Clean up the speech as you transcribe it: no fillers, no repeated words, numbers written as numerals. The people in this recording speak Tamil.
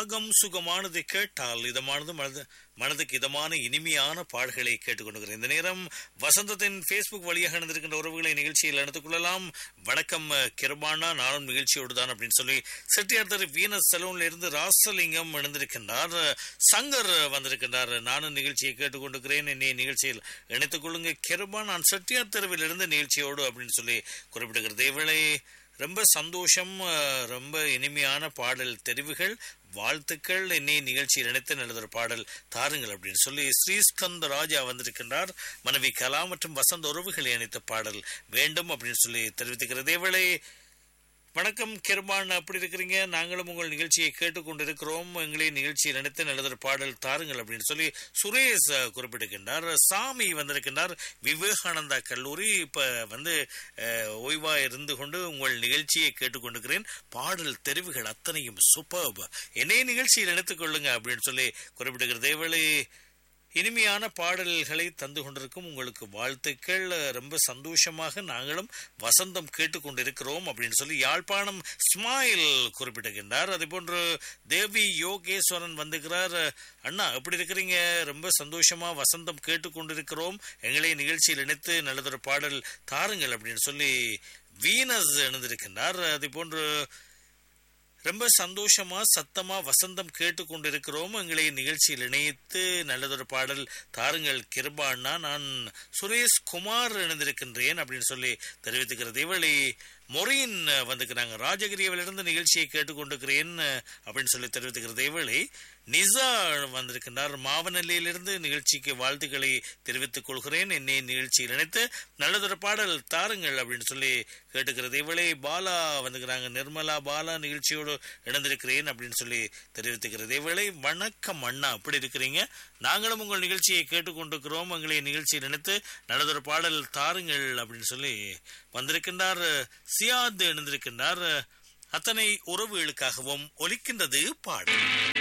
ராகம் சுகமானதை கேட்டால் இதமானது மனதுக்கு இதமான இனிமையான பாடல்களை கேட்டுக்கொண்டிருக்கிறேன். இந்த நேரம் வசந்தத்தின் Facebook வழியாக நடந்திருக்கின்ற உறவுகளை நிகழ்ச்சியில் எடுத்துக் கொள்ளலாம். வணக்கம் கிருபானா, நானும் நிகழ்ச்சியோடு தான் அப்படின்னு சொல்லி செட்டியார் வீனஸ் சலூன்ல இருந்து ராசலிங்கம் இணைந்திருக்கின்றார். சங்கர் வந்திருக்கின்றார். நானும் நிகழ்ச்சியை கேட்டுக்கொண்டிருக்கிறேன், என்னை நிகழ்ச்சியில் இணைத்துக் கொள்ளுங்க கிருபா, நான் செட்டியார் தெருவில் இருந்து நிகழ்ச்சியோடு அப்படின்னு சொல்லி குறிப்பிடுகிறது. இவளை ரொம்ப சந்தோஷம், ரொம்ப இனிமையான பாடல் தெரிவுகள், வாழ்த்துக்கள், என்னை நிகழ்ச்சியில் இணைத்து நல்லதொரு பாடல் தாருங்கள் அப்படின்னு சொல்லி ஸ்ரீஸ்கந்த ராஜா வந்திருக்கின்றார். மனைவி கலா மற்றும் வசந்த உறவுகளை இணைத்த பாடல் வேண்டும் அப்படின்னு சொல்லி தெரிவித்துக்கிறது. இவளை வணக்கம் கிருபான், அப்படி இருக்கிறீங்க? நாங்களும் உங்கள் நிகழ்ச்சியை கேட்டுக்கொண்டிருக்கிறோம், எங்களை நிகழ்ச்சியில் நினைத்து நல்லதொரு பாடல் தாருங்கள் அப்படின்னு சொல்லி சுரேஷ் குறிப்பிட்டிருக்கின்றார். சாமி வந்திருக்கின்றார். விவேகானந்தா கல்லூரி இப்ப ஓய்வா இருந்து கொண்டு உங்கள் நிகழ்ச்சியை கேட்டுக்கொண்டிருக்கிறேன், பாடல் தெரிவுகள் அத்தனையும் சூப்பர், என்னைய நிகழ்ச்சியில் நினைத்துக் கொள்ளுங்க அப்படின்னு சொல்லி குறிப்பிட்டிருக்கிறது. இவளை இனிமையான பாடல்களை தந்து கொண்டிருக்கும் உங்களுக்கு வாழ்த்துக்கள், ரொம்ப சந்தோஷமாக நாங்களும் வசந்தம் கேட்டுக்கொண்டிருக்கிறோம் அப்படின்னு சொல்லி யாழ்ப்பாணம் ஸ்மைல் குறிப்பிட்டிருக்கின்றார். அதே போன்று தேவி யோகேஸ்வரன் வந்துக்கிறார். அண்ணா எப்படி இருக்கிறீங்க? ரொம்ப சந்தோஷமா வசந்தம் கேட்டுக்கொண்டிருக்கிறோம், எங்களை நிகழ்ச்சியில் இணைத்து நல்லதொரு பாடல் தாருங்கள் அப்படின்னு சொல்லி வீனஸ் இணைந்திருக்கின்றார். அதே போன்று ரொம்ப சந்தோஷமா சத்தமா வசந்தம் கேட்டுக்கொண்டிருக்கிறோம், எங்களை நிகழ்ச்சியில் இணைத்து நல்லதொரு பாடல் தாருங்கள் கிருபாண்ணா, நான் சுரேஷ் குமார் இணைந்திருக்கின்றேன் அப்படின்னு சொல்லி தெரிவித்துக்கிறது. இவளை மொரின் வந்துக்கிறாங்க. ராஜகிரியவிலிருந்து நிகழ்ச்சியை கேட்டுக்கொண்டிருக்கிறேன் அப்படின்னு சொல்லி தெரிவித்துக்கிறது. இவளை நிசா வந்திருக்கின்றார். மாவனல்லியிலிருந்து நிகழ்ச்சிக்கு வாழ்த்துக்களை தெரிவித்துக் கொள்கிறேன், என்னை நிகழ்ச்சியில் இணைத்து நல்லதொரு பாடல் தாருங்கள் அப்படின்னு சொல்லி கேட்டுக்கிறது. இவளை பாலா வந்துக்கிறாங்க. நிர்மலா பாலா நிகழ்ச்சியோடு இணைந்திருக்கிறேன் அப்படின்னு சொல்லி தெரிவித்துக்கிறது. இவளை வணக்கம் அண்ணா, எப்படி இருக்கிறீங்க? நாங்களும் உங்கள் நிகழ்ச்சியை கேட்டுக்கொண்டிருக்கிறோம், எங்களை நிகழ்ச்சியில் இணைத்து நல்லதொரு பாடல் தாருங்கள் அப்படின்னு சொல்லி வந்திருக்கின்றார். சியாத் இணைந்திருக்கின்றார். அத்தனை உறவுகளுக்காகவும் ஒலிக்கின்றது பாடல்.